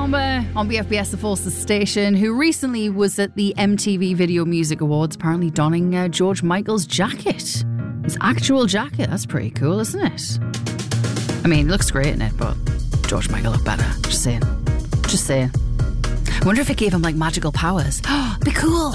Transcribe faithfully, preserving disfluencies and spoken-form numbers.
Bomber on B F B S, the Forces station, who recently was at the M T V Video Music Awards, apparently donning uh, George Michael's jacket. His actual jacket. That's pretty cool, isn't it? I mean, it looks great in it, but George Michael looked better. Just saying. Just saying. I wonder if it gave him like magical powers. Oh, be cool.